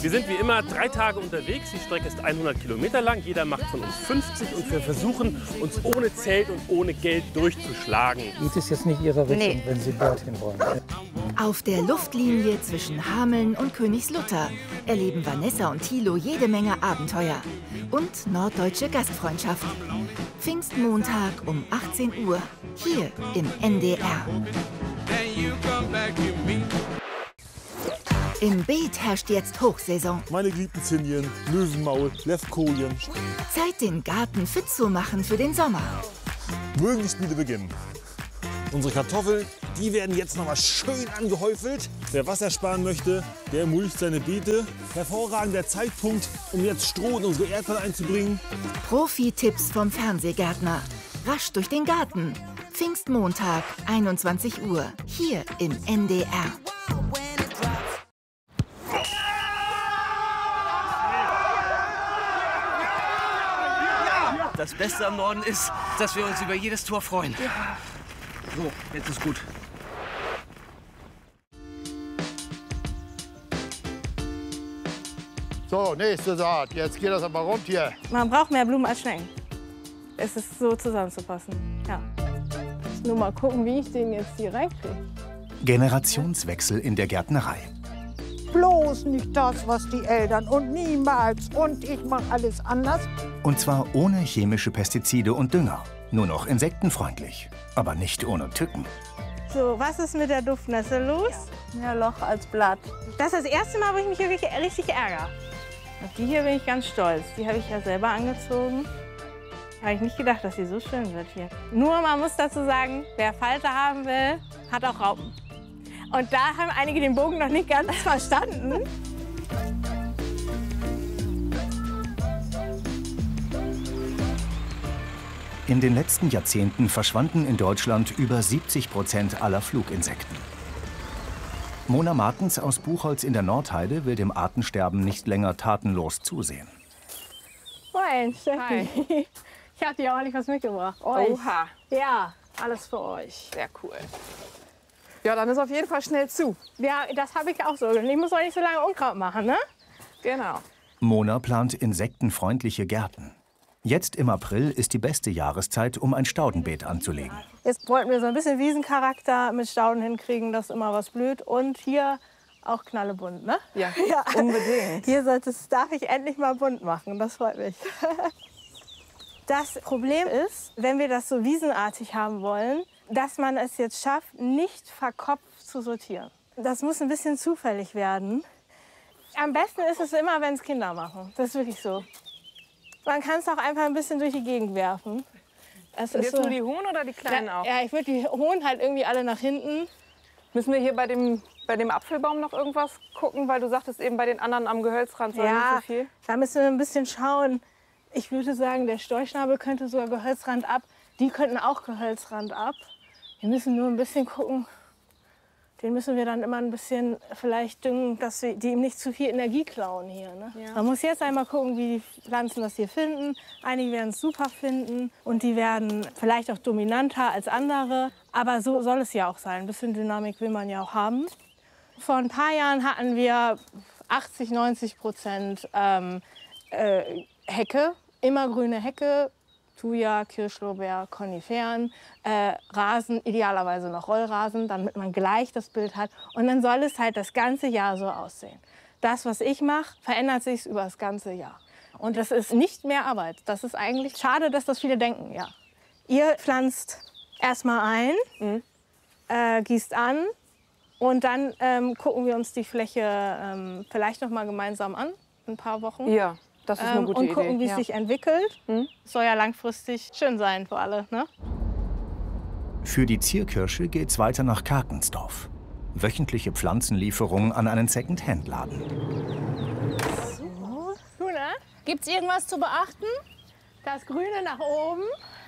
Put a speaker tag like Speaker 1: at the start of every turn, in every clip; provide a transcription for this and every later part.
Speaker 1: Wir sind wie immer 3 Tage unterwegs. Die Strecke ist 100 Kilometer lang. Jeder macht von uns 50 und wir versuchen, uns ohne Zelt und ohne Geld durchzuschlagen.
Speaker 2: Geht es jetzt nicht Ihre Richtung, wenn Sie dorthin wollen?
Speaker 3: Auf der Luftlinie zwischen Hameln und Königslutter erleben Vanessa und Thilo jede Menge Abenteuer und norddeutsche Gastfreundschaft. Pfingstmontag um 18 Uhr, hier im NDR. Im Beet herrscht jetzt Hochsaison.
Speaker 4: Meine geliebten Zinien, Löwenmaul, Levkojen.
Speaker 3: Zeit, den Garten fit zu machen für den Sommer.
Speaker 4: Mögen die Spiele beginnen. Unsere Kartoffeln, die werden jetzt noch mal schön angehäufelt. Wer Wasser sparen möchte, der mulcht seine Beete. Hervorragender Zeitpunkt, um jetzt Stroh in unsere Erdbeeren einzubringen.
Speaker 3: Profi-Tipps vom Fernsehgärtner. Rasch durch den Garten. Pfingstmontag, 21 Uhr, hier im NDR.
Speaker 5: Das Beste am Norden ist, dass wir uns über jedes Tor freuen. Ja. So, jetzt ist gut.
Speaker 6: So, nächste Saat. Jetzt geht das aber rund hier.
Speaker 7: Man braucht mehr Blumen als Schnecken. Es ist so zusammenzupassen. Ja. Nur mal gucken, wie ich den jetzt hier reinkriege.
Speaker 8: Generationswechsel in der Gärtnerei.
Speaker 9: Bloß nicht das, was die Eltern und niemals. Und ich mache alles anders.
Speaker 8: Und zwar ohne chemische Pestizide und Dünger. Nur noch insektenfreundlich. Aber nicht ohne Tücken.
Speaker 7: So, was ist mit der Duftnesse los?
Speaker 10: Mehr Loch als Blatt.
Speaker 7: Das ist das erste Mal, wo ich mich wirklich richtig ärgere. Auf die hier bin ich ganz stolz. Die habe ich ja selber angezogen. Habe ich nicht gedacht, dass sie so schön wird hier. Nur, man muss dazu sagen, wer Falter haben will, hat auch Raupen. Und da haben einige den Bogen noch nicht ganz verstanden.
Speaker 8: In den letzten Jahrzehnten verschwanden in Deutschland über 70% aller Fluginsekten. Mona Martens aus Buchholz in der Nordheide will dem Artensterben nicht länger tatenlos zusehen.
Speaker 7: Moin, Steffi. Hi. Ich habe dir auch nicht was mitgebracht.
Speaker 10: Oha.
Speaker 7: Ja, alles für euch.
Speaker 10: Sehr cool. Ja, dann ist auf jeden Fall schnell zu.
Speaker 7: Ja, das habe ich auch so. Ich muss auch nicht so lange Unkraut machen, ne?
Speaker 10: Genau.
Speaker 8: Mona plant insektenfreundliche Gärten. Jetzt im April ist die beste Jahreszeit, um ein Staudenbeet anzulegen.
Speaker 7: Jetzt wollten wir so ein bisschen Wiesencharakter mit Stauden hinkriegen, dass immer was blüht. Und hier auch knallebunt, ne?
Speaker 10: Ja, ja. Unbedingt.
Speaker 7: Hier darf ich endlich mal bunt machen, das freut mich. Das Problem ist, wenn wir das so wiesenartig haben wollen, dass man es jetzt schafft, nicht verkopft zu sortieren. Das muss ein bisschen zufällig werden. Am besten ist es immer, wenn es Kinder machen. Das ist wirklich so. Man kann es auch einfach ein bisschen durch die Gegend werfen.
Speaker 10: Das ist jetzt so, nur die hohen oder die kleinen auch?
Speaker 7: Ja, ich würde die hohen halt irgendwie alle nach hinten.
Speaker 10: Müssen wir hier bei dem Apfelbaum noch irgendwas gucken? Weil du sagtest eben bei den anderen am Gehölzrand soll nicht so viel.
Speaker 7: Da müssen wir ein bisschen schauen. Ich würde sagen, der Storchschnabel könnte sogar Gehölzrand ab. Die könnten auch Gehölzrand ab. Wir müssen nur ein bisschen gucken. Den müssen wir dann immer ein bisschen vielleicht düngen, dass die ihm nicht zu viel Energie klauen hier. Ne? Ja. Man muss jetzt einmal gucken, wie die Pflanzen das hier finden. Einige werden es super finden und die werden vielleicht auch dominanter als andere. Aber so soll es ja auch sein. Ein bisschen Dynamik will man ja auch haben. Vor ein paar Jahren hatten wir 80–90% Hecke, immergrüne Hecke. Thuja, Kirschlorbeer, Koniferen, Rasen, idealerweise noch Rollrasen, damit man gleich das Bild hat. Und dann soll es halt das ganze Jahr so aussehen. Das, was ich mache, verändert sich über das ganze Jahr. Und das ist nicht mehr Arbeit. Das ist eigentlich schade, dass das viele denken, ja. Ihr pflanzt erstmal ein, gießt an und dann gucken wir uns die Fläche vielleicht noch mal gemeinsam an, in ein paar Wochen.
Speaker 10: Ja. Das ist eine gute
Speaker 7: Idee. Und gucken, wie es sich entwickelt. Soll ja langfristig schön sein für alle, ne?
Speaker 8: Für die Zierkirsche geht's weiter nach Karkensdorf. Wöchentliche Pflanzenlieferung an einen Second-Hand-Laden.
Speaker 7: So. Du, ne?
Speaker 11: Gibt's irgendwas zu beachten?
Speaker 7: Das Grüne nach oben.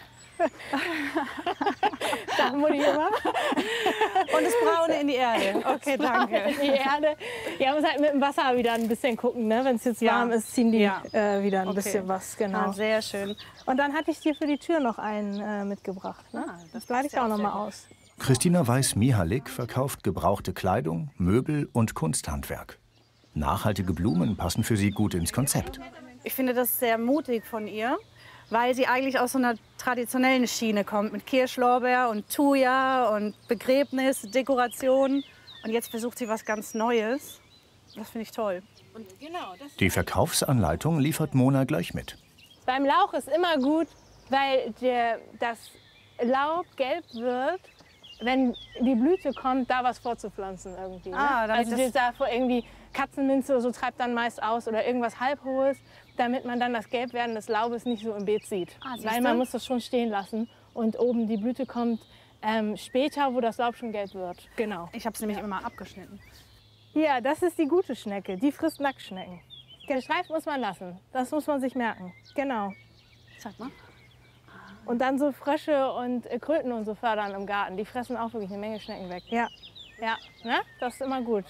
Speaker 7: Sagt Mutti immer.
Speaker 11: Und das Braune in die Erde. Okay, danke.
Speaker 7: In die Erde. Ja, muss halt mit dem Wasser wieder ein bisschen gucken, ne? Wenn es jetzt warm ist, ziehen die wieder ein bisschen was. Genau.
Speaker 11: Ah, sehr schön.
Speaker 7: Und dann hatte ich dir für die Tür noch einen mitgebracht. Ne? Das leite ich auch noch mal aus.
Speaker 8: Christina Weiß-Mihalik verkauft gebrauchte Kleidung, Möbel und Kunsthandwerk. Nachhaltige Blumen passen für sie gut ins Konzept.
Speaker 11: Ich finde das sehr mutig von ihr, weil sie eigentlich aus so einer traditionellen Schiene kommt mit Kirschlorbeer und Thuja und Begräbnis, Dekoration. Und jetzt versucht sie was ganz Neues. Das finde ich toll.
Speaker 8: Die Verkaufsanleitung liefert Mona gleich mit.
Speaker 7: Beim Lauch ist immer gut, weil das Laub gelb wird, wenn die Blüte kommt, da was vorzupflanzen irgendwie. Ne? Also davor irgendwie Katzenminze oder so treibt dann meist aus oder irgendwas Halbhohes, damit man dann das Gelbwerden des Laubes nicht so im Beet sieht. Weil man muss das schon stehen lassen und oben die Blüte kommt später, wo das Laub schon gelb wird. Genau.
Speaker 11: Ich habe es nämlich immer abgeschnitten.
Speaker 7: Ja, das ist die gute Schnecke, die frisst Nacktschnecken. Den Streif muss man lassen, das muss man sich merken. Genau.
Speaker 11: Zeig mal.
Speaker 7: Und dann so Frösche und Kröten und so fördern im Garten. Die fressen auch wirklich eine Menge Schnecken weg. Ja, ja, ne? Das ist immer gut.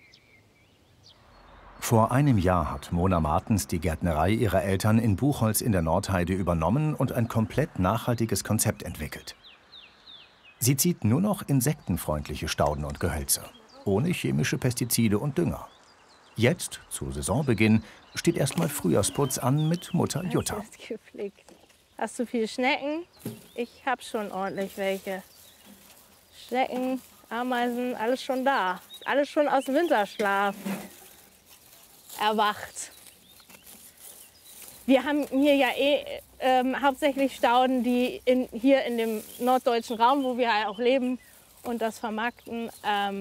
Speaker 8: Vor einem Jahr hat Mona Martens die Gärtnerei ihrer Eltern in Buchholz in der Nordheide übernommen und ein komplett nachhaltiges Konzept entwickelt. Sie zieht nur noch insektenfreundliche Stauden und Gehölze, ohne chemische Pestizide und Dünger. Jetzt, zu Saisonbeginn, steht erstmal Frühjahrsputz an mit Mutter Jutta.
Speaker 7: Das ist gepflegt. Hast du viele Schnecken? Ich habe schon ordentlich welche. Schnecken, Ameisen, alles schon da. Alles schon aus dem Winterschlaf erwacht. Wir haben hier ja hauptsächlich Stauden, die hier in dem norddeutschen Raum, wo wir ja auch leben und das vermarkten,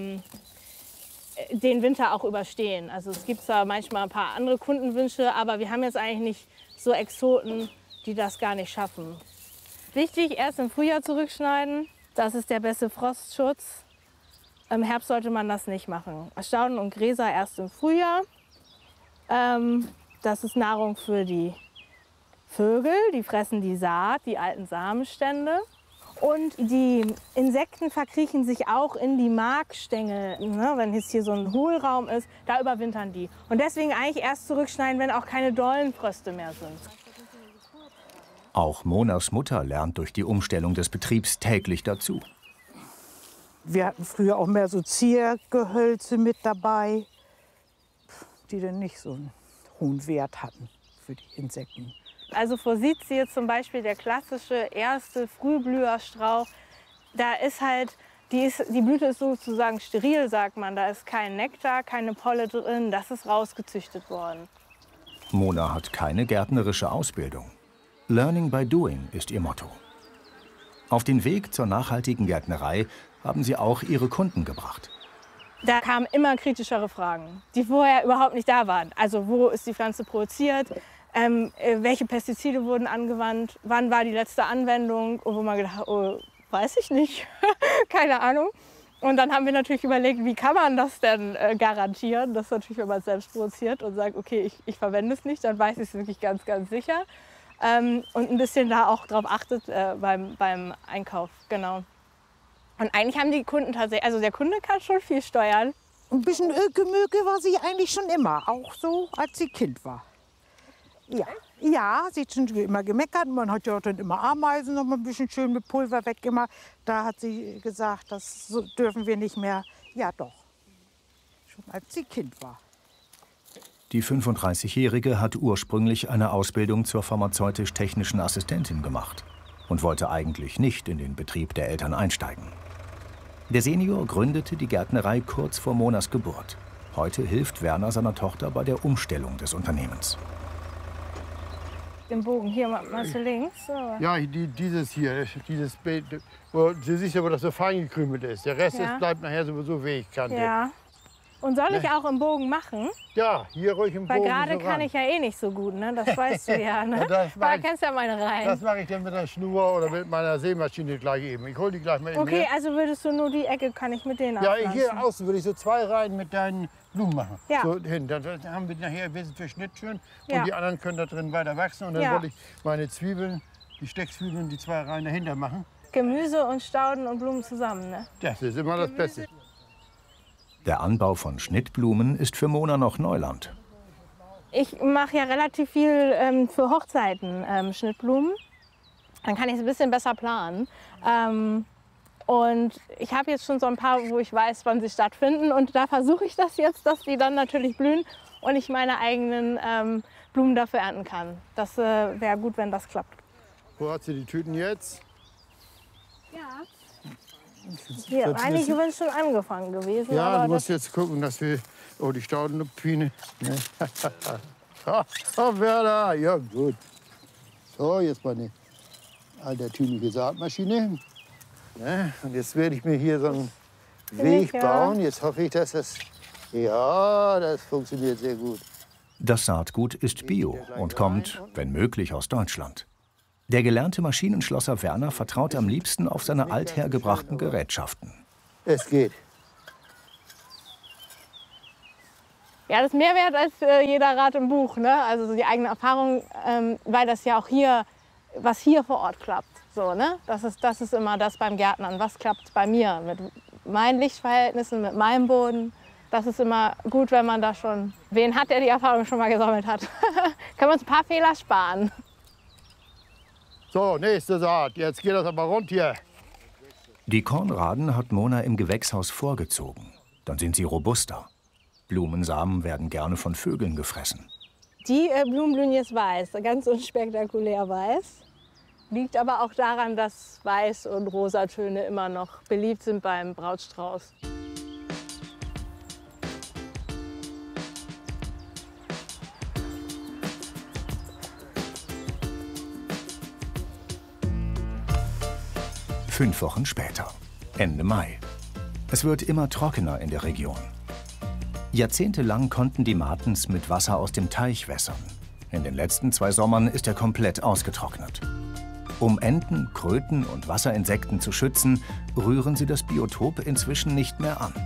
Speaker 7: den Winter auch überstehen. Also es gibt zwar manchmal ein paar andere Kundenwünsche, aber wir haben jetzt eigentlich nicht so Exoten, die das gar nicht schaffen. Wichtig, erst im Frühjahr zurückschneiden. Das ist der beste Frostschutz. Im Herbst sollte man das nicht machen. Stauden und Gräser erst im Frühjahr. Das ist Nahrung für die Vögel, die fressen die Saat, die alten Samenstände. Und die Insekten verkriechen sich auch in die Markstängel. Ne? Wenn jetzt hier so ein Hohlraum ist, da überwintern die. Und deswegen eigentlich erst zurückschneiden, wenn auch keine dollen Fröste mehr sind.
Speaker 8: Auch Monas Mutter lernt durch die Umstellung des Betriebs täglich dazu.
Speaker 9: Wir hatten früher auch mehr so Ziergehölze mit dabei, die dann nicht so einen hohen Wert hatten für die Insekten.
Speaker 7: Also Forsythie zum Beispiel, der klassische erste Frühblüherstrauch, da ist halt, die Blüte ist sozusagen steril, sagt man. Da ist kein Nektar, keine Pollen drin, das ist rausgezüchtet worden.
Speaker 8: Mona hat keine gärtnerische Ausbildung. Learning by doing ist ihr Motto. Auf den Weg zur nachhaltigen Gärtnerei haben sie auch ihre Kunden gebracht.
Speaker 7: Da kamen immer kritischere Fragen, die vorher überhaupt nicht da waren. Also wo ist die Pflanze produziert, welche Pestizide wurden angewandt, wann war die letzte Anwendung, und wo man gedacht hat, oh, weiß ich nicht, keine Ahnung. Und dann haben wir natürlich überlegt, wie kann man das denn garantieren? Das ist natürlich, wenn man es selbst produziert und sagt, okay, ich verwende es nicht, dann weiß ich es wirklich ganz, ganz sicher. Und ein bisschen da auch drauf achtet beim Einkauf, genau. Und eigentlich haben die Kunden tatsächlich, also der Kunde kann schon viel steuern.
Speaker 9: Ein bisschen Gemüge war sie eigentlich schon immer, auch so, als sie Kind war. Ja, ja, sie hat schon immer gemeckert. Man hat ja dann immer Ameisen noch mal ein bisschen schön mit Pulver weggemacht. Da hat sie gesagt, das dürfen wir nicht mehr. Ja doch, schon als sie Kind war.
Speaker 8: Die 35-Jährige hat ursprünglich eine Ausbildung zur pharmazeutisch-technischen Assistentin gemacht und wollte eigentlich nicht in den Betrieb der Eltern einsteigen. Der Senior gründete die Gärtnerei kurz vor Monas Geburt. Heute hilft Werner seiner Tochter bei der Umstellung des Unternehmens.
Speaker 7: Den Bogen hier machst du links? So.
Speaker 6: Ja, dieses hier, dieses Beet, wo du siehst ja, wo das so fein gekrümelt ist. Der Rest bleibt nachher sowieso Wegkante.
Speaker 7: Ja. Und soll ich auch im Bogen machen?
Speaker 6: Ja, hier ruhig im Bogen.
Speaker 7: Weil gerade
Speaker 6: so
Speaker 7: kann ich ja eh nicht so gut, ne? Das weißt du ja, ne?
Speaker 6: Ja,
Speaker 7: da kennst du ja meine Reihen.
Speaker 6: Das mache ich dann mit der Schnur oder mit meiner Sämaschine gleich eben. Ich hole die gleich mal eben.
Speaker 7: Okay,
Speaker 6: her.
Speaker 7: also würdest du nur die Ecke, kann ich mit denen
Speaker 6: Ja,
Speaker 7: abpflanzen?
Speaker 6: hier außen würde ich so 2 Reihen mit deinen Blumen machen.
Speaker 7: Ja.
Speaker 6: So hin. Dann haben wir nachher ein bisschen für Schnitt schön.
Speaker 7: Ja.
Speaker 6: Und die anderen können da drin weiter wachsen. Und dann
Speaker 7: Ja.
Speaker 6: wollte ich meine Zwiebeln, die Steckzwiebeln, die 2 Reihen dahinter machen.
Speaker 7: Gemüse und Stauden und Blumen zusammen, ne?
Speaker 6: Das ist immer das Beste.
Speaker 8: Der Anbau von Schnittblumen ist für Mona noch Neuland.
Speaker 7: Ich mache ja relativ viel für Hochzeiten Schnittblumen. Dann kann ich es ein bisschen besser planen. Und ich habe jetzt schon so ein paar, wo ich weiß, wann sie stattfinden. Und da versuche ich das jetzt, dass die dann natürlich blühen und ich meine eigenen Blumen dafür ernten kann. Das wäre gut, wenn das klappt.
Speaker 6: Wo hat sie die Tüten jetzt?
Speaker 7: Ja. Hier, eigentlich sind schon angefangen gewesen.
Speaker 6: Ja,
Speaker 7: aber
Speaker 6: du musst jetzt gucken, dass wir... Oh, die Staudenpine. Ne? Oh, Werder, ja gut. So, jetzt mal eine altertümliche Saatmaschine. Ne? Und jetzt werde ich mir hier so einen Weg bauen. Jetzt hoffe ich, dass das... Ja, das funktioniert sehr gut.
Speaker 8: Das Saatgut ist bio und kommt, wenn möglich, aus Deutschland. Der gelernte Maschinenschlosser Werner vertraut am liebsten auf seine althergebrachten Gerätschaften.
Speaker 6: Es geht.
Speaker 7: Ja, das ist mehr wert als jeder Rat im Buch, ne? Also so die eigene Erfahrung, weil das ja auch hier, was hier vor Ort klappt. So, ne? Das ist immer das beim Gärtnern. Was klappt bei mir mit meinen Lichtverhältnissen, mit meinem Boden? Das ist immer gut, wenn man da schon wen hat, der die Erfahrung schon mal gesammelt hat. Können wir uns ein paar Fehler sparen.
Speaker 6: So, nächste Saat. Jetzt geht das aber rund hier.
Speaker 8: Die Kornraden hat Mona im Gewächshaus vorgezogen. Dann sind sie robuster. Blumensamen werden gerne von Vögeln gefressen.
Speaker 7: Die Blumen blühen jetzt weiß, ganz unspektakulär weiß. Liegt aber auch daran, dass Weiß- und Rosatöne immer noch beliebt sind beim Brautstrauß.
Speaker 8: Fünf Wochen später, Ende Mai. Es wird immer trockener in der Region. Jahrzehntelang konnten die Martens mit Wasser aus dem Teich wässern. In den letzten 2 Sommern ist er komplett ausgetrocknet. Um Enten, Kröten und Wasserinsekten zu schützen, rühren sie das Biotop inzwischen nicht mehr an.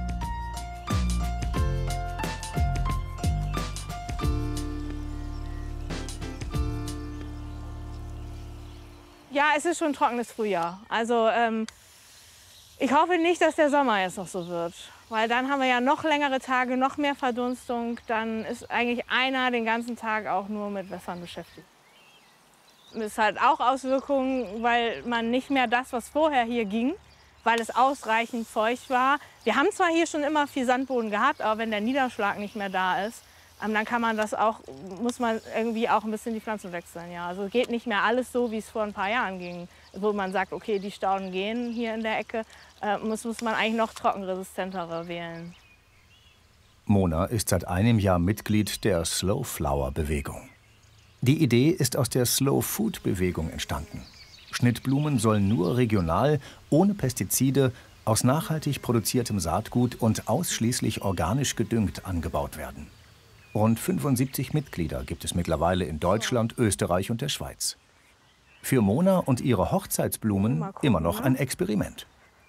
Speaker 7: Ja, es ist schon ein trockenes Frühjahr. Also ich hoffe nicht, dass der Sommer jetzt noch so wird. Weil dann haben wir ja noch längere Tage, noch mehr Verdunstung. Dann ist eigentlich einer den ganzen Tag auch nur mit Wässern beschäftigt. Es hat auch Auswirkungen, weil man nicht mehr das, was vorher hier ging, weil es ausreichend feucht war. Wir haben zwar hier schon immer viel Sandboden gehabt, aber wenn der Niederschlag nicht mehr da ist, dann kann man das auch, muss man irgendwie auch ein bisschen die Pflanzen wechseln. Ja. Also geht nicht mehr alles so, wie es vor ein paar Jahren ging, wo man sagt, okay, die Stauden gehen hier in der Ecke, muss man eigentlich noch trockenresistentere wählen.
Speaker 8: Mona ist seit einem Jahr Mitglied der Slow Flower Bewegung. Die Idee ist aus der Slow Food Bewegung entstanden. Schnittblumen sollen nur regional, ohne Pestizide, aus nachhaltig produziertem Saatgut und ausschließlich organisch gedüngt angebaut werden. Rund 75 Mitglieder gibt es mittlerweile in Deutschland, Österreich und der Schweiz. Für Mona und ihre Hochzeitsblumen immer noch ein Experiment.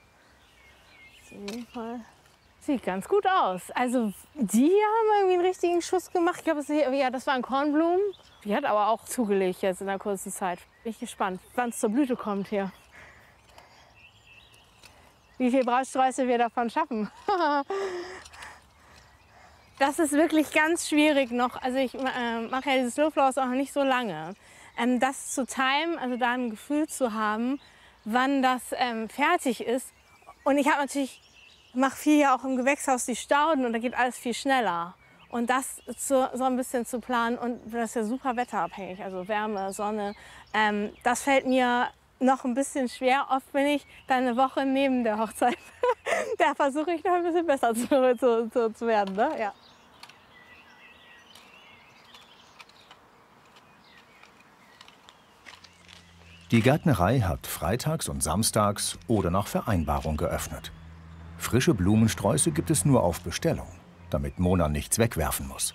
Speaker 7: Sieht ganz gut aus. Also die hier haben irgendwie einen richtigen Schuss gemacht. Ich glaube, das waren Kornblumen. Die hat aber auch zugelegt jetzt in einer kurzen Zeit. Bin ich gespannt, wann es zur Blüte kommt hier. Wie viele Brautsträuße wir davon schaffen. Das ist wirklich ganz schwierig noch. Also ich mache ja diese Slow Flowers auch noch nicht so lange. Das zu timen, also da ein Gefühl zu haben, wann das fertig ist. Und ich habe natürlich, mache viel ja auch im Gewächshaus die Stauden und da geht alles viel schneller. Und das so ein bisschen zu planen, und das ist ja super wetterabhängig, also Wärme, Sonne, das fällt mir noch ein bisschen schwer. Oft bin ich dann eine Woche neben der Hochzeit. Da versuche ich noch ein bisschen besser zu werden. Ne? Ja.
Speaker 8: Die Gärtnerei hat freitags und samstags oder nach Vereinbarung geöffnet. Frische Blumensträuße gibt es nur auf Bestellung, damit Mona nichts wegwerfen muss.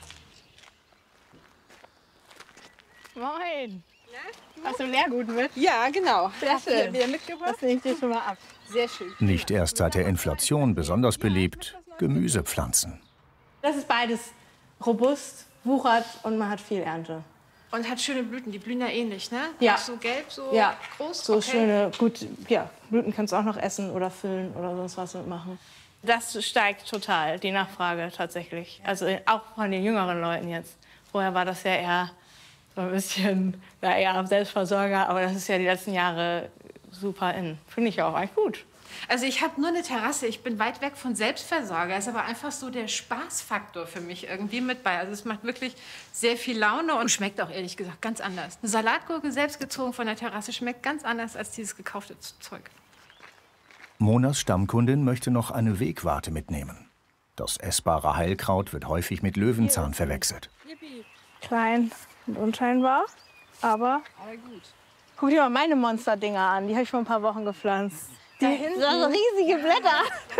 Speaker 7: Moin! Hast du Leergut mit?
Speaker 10: Ja, genau.
Speaker 7: Sehr schön.
Speaker 10: Wieder mitgebracht?
Speaker 7: Das nehme ich dir schon mal ab.
Speaker 10: Sehr schön.
Speaker 8: Nicht erst seit der Inflation besonders beliebt, Gemüsepflanzen.
Speaker 7: Das ist beides robust, wuchert und man hat viel Ernte.
Speaker 10: Und hat schöne Blüten, die blühen ja ähnlich, ne?
Speaker 7: Ja.
Speaker 10: Auch so gelb, so
Speaker 7: ja.
Speaker 10: groß.
Speaker 7: So
Speaker 10: okay.
Speaker 7: schöne, gut, ja, Blüten kannst du auch noch essen oder füllen oder sonst was mitmachen. Das steigt total, die Nachfrage tatsächlich. Also auch von den jüngeren Leuten jetzt. Vorher war das ja eher so ein bisschen, eher Selbstversorger, aber das ist ja die letzten Jahre super in. Finde ich auch eigentlich gut.
Speaker 12: Also ich habe nur eine Terrasse, ich bin weit weg von Selbstversorger. Es ist aber einfach so der Spaßfaktor für mich irgendwie mit bei. Also es macht wirklich sehr viel Laune und schmeckt auch ehrlich gesagt ganz anders. Eine Salatgurke selbst gezogen von der Terrasse schmeckt ganz anders als dieses gekaufte Zeug.
Speaker 8: Monas Stammkundin möchte noch eine Wegwarte mitnehmen. Das essbare Heilkraut wird häufig mit Löwenzahn verwechselt.
Speaker 7: Klein und unscheinbar, aber gut. Guck dir mal meine Monsterdinger an, die habe ich vor ein paar Wochen gepflanzt. Die sind so riesige Blätter.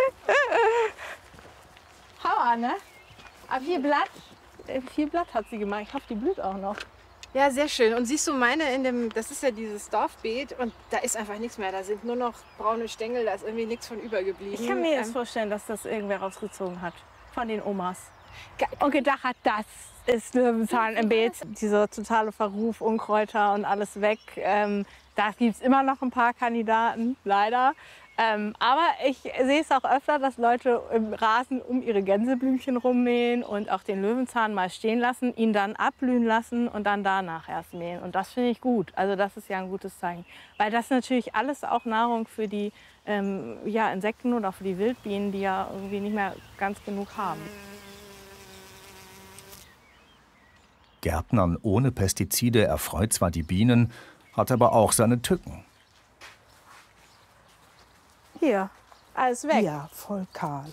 Speaker 7: Hammer, ne? Aber viel Blatt hat sie gemacht. Ich hoffe, die blüht auch noch. Ja, sehr schön. Und siehst du meine das ist ja dieses Dorfbeet und da ist einfach nichts mehr. Da sind nur noch braune Stängel, da ist irgendwie nichts von übergeblieben. Ich kann mir jetzt vorstellen, dass das irgendwer rausgezogen hat von den Omas. Und gedacht hat, das ist Löwenzahn im Beet. Dieser totale Verruf, Unkräuter und alles weg. Da gibt es immer noch ein paar Kandidaten, leider. Aber ich sehe es auch öfter, dass Leute im Rasen um ihre Gänseblümchen rummähen und auch den Löwenzahn mal stehen lassen, ihn dann abblühen lassen und dann danach erst mähen. Und das finde ich gut. Also das ist ja ein gutes Zeichen. Weil das natürlich alles auch Nahrung für die Insekten oder für die Wildbienen, die ja irgendwie nicht mehr ganz genug haben.
Speaker 8: Gärtnern ohne Pestizide erfreut zwar die Bienen, hat aber auch seine Tücken.
Speaker 7: Hier, alles weg.
Speaker 9: Ja, voll kahl.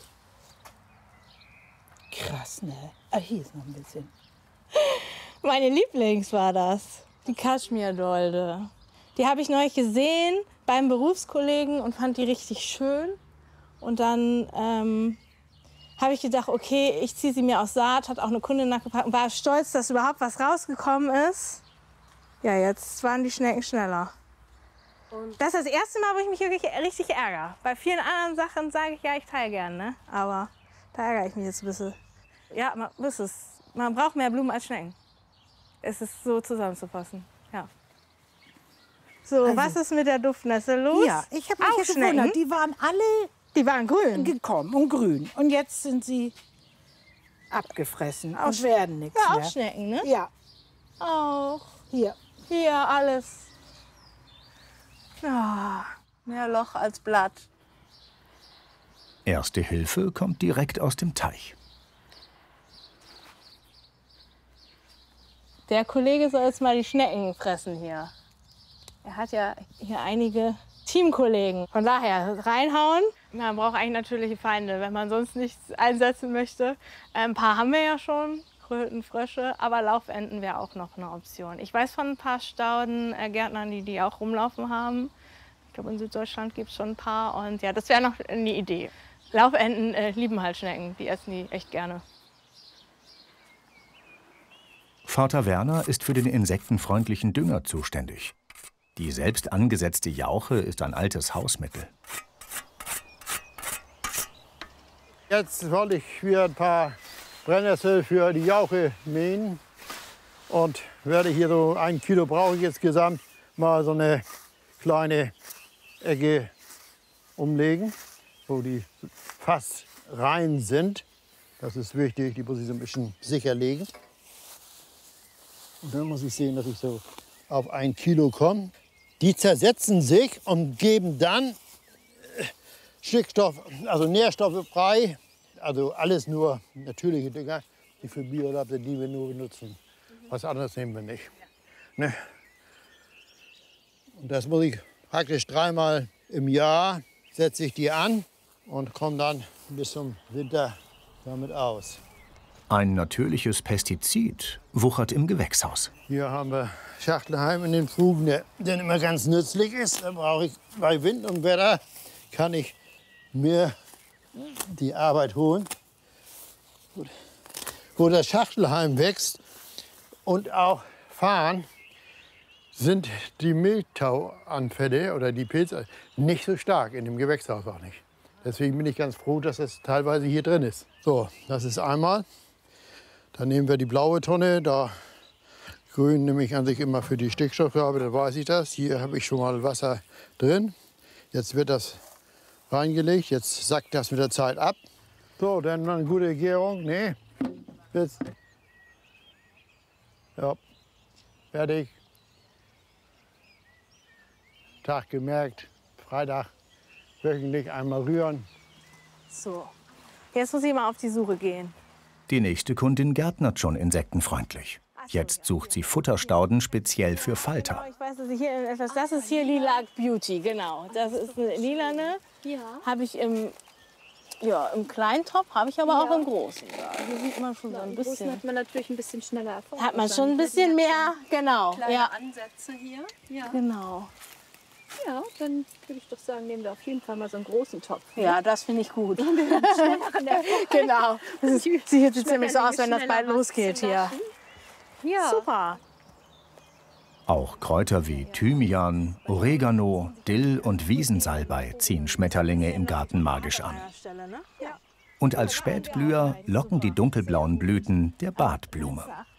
Speaker 9: Krass, ne? Ah, hier ist noch ein bisschen.
Speaker 7: Meine Lieblings war das, die Kaschmirdolde. Die habe ich neulich gesehen beim Berufskollegen und fand die richtig schön. Und dann habe ich gedacht, okay, ich ziehe sie mir aus Saat, hat auch eine Kundin nachgepackt und war stolz, dass überhaupt was rausgekommen ist. Ja, jetzt waren die Schnecken schneller. Und das ist das erste Mal, wo ich mich wirklich richtig ärgere. Bei vielen anderen Sachen sage ich, ja, ich teile gerne, ne? Aber da ärgere ich mich jetzt ein bisschen. Ja, man braucht mehr Blumen als Schnecken. Es ist so zusammenzufassen, ja. So, also, was ist mit der Duftnesse los?
Speaker 9: Ja, ich habe mich jetzt gewundert,
Speaker 7: die waren grün
Speaker 9: gekommen und grün. Und jetzt sind sie abgefressen und werden nichts
Speaker 7: ja,
Speaker 9: mehr.
Speaker 7: Auch Schnecken, ne?
Speaker 9: Ja.
Speaker 7: Auch.
Speaker 9: Hier.
Speaker 7: Hier, alles. Ja, mehr Loch als Blatt.
Speaker 8: Erste Hilfe kommt direkt aus dem Teich.
Speaker 7: Der Kollege soll jetzt mal die Schnecken fressen hier. Er hat ja hier einige Teamkollegen. Von daher reinhauen. Man braucht eigentlich natürliche Feinde, wenn man sonst nichts einsetzen möchte. Ein paar haben wir ja schon, Kröten, Frösche, aber Laufenten wäre auch noch eine Option. Ich weiß von ein paar Staudengärtnern, die auch rumlaufen haben. Ich glaube, in Süddeutschland gibt es schon ein paar. Und ja, das wäre noch eine Idee. Laufenten lieben halt Schnecken, die essen die echt gerne.
Speaker 8: Vater Werner ist für den insektenfreundlichen Dünger zuständig. Die selbst angesetzte Jauche ist ein altes Hausmittel.
Speaker 6: Jetzt wollte ich wieder ein paar Brennnessel für die Jauche mähen und werde hier so 1 Kilo brauche ich jetzt gesamt mal so eine kleine Ecke umlegen, wo die fast rein sind. Das ist wichtig, die muss ich so ein bisschen sicher legen. Und dann muss ich sehen, dass ich so auf 1 Kilo komme. Die zersetzen sich und geben dann Stickstoff, also Nährstoffe frei. Also alles nur natürliche Dinger, die für Biolab sind, die wir nur benutzen. Was anderes nehmen wir nicht. Ne? Und das muss ich praktisch 3-mal im Jahr, setze ich die an und komme dann bis zum Winter damit aus.
Speaker 8: Ein natürliches Pestizid wuchert im Gewächshaus.
Speaker 6: Hier haben wir Schachtelhalm in den Fugen, der immer ganz nützlich ist. Da brauche ich bei Wind und Wetter, kann ich mir die Arbeit holen. Wo der Schachtelhalm wächst und auch Farn, sind die Milchtauanfälle oder die Pilze nicht so stark, in dem Gewächshaus auch nicht. Deswegen bin ich ganz froh, dass es teilweise hier drin ist. So, das ist einmal. Dann nehmen wir die blaue Tonne, da grün nehme ich an sich immer für die Stickstoffgabe, da weiß ich das. Hier habe ich schon mal Wasser drin. Jetzt wird das reingelegt, jetzt sackt das mit der Zeit ab. So, dann mal eine gute Gärung. Nee, jetzt. Ja, fertig. Tag gemerkt, Freitag wöchentlich einmal rühren.
Speaker 7: So, jetzt muss ich mal auf die Suche gehen.
Speaker 8: Die nächste Kundin gärtnert schon insektenfreundlich. Jetzt sucht sie Futterstauden speziell für Falter.
Speaker 7: Ich weiß, dass ich hier etwas. Das ist hier Lilac Beauty, genau. Das ist eine lilane.
Speaker 13: Ja.
Speaker 7: Habe ich im kleinen Topf, habe ich aber auch im großen. Hier sieht man schon so ein bisschen.
Speaker 13: Hat man natürlich ein bisschen schneller Erfolg.
Speaker 7: Hat man schon ein bisschen mehr, genau.
Speaker 13: Kleine
Speaker 7: Ja.
Speaker 13: Ansätze hier. Ja.
Speaker 7: Genau.
Speaker 13: Ja, dann würde ich doch sagen, nehmen wir auf jeden Fall mal so einen großen Topf. Ne?
Speaker 7: Ja, das finde ich gut.
Speaker 13: Schnelleren Erfolg.
Speaker 7: Genau. Das sieht jetzt ziemlich so aus, wenn das bald losgeht hier.
Speaker 13: Ja.
Speaker 7: Super.
Speaker 8: Auch Kräuter wie Thymian, Oregano, Dill und Wiesensalbei ziehen Schmetterlinge im Garten magisch an. Und als Spätblüher locken die dunkelblauen Blüten der Bartblume.